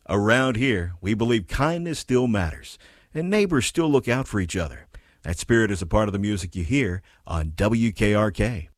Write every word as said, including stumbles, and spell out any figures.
Around here, we believe kindness still matters, and neighbors still look out for each other. That spirit is a part of the music you hear on W K R K.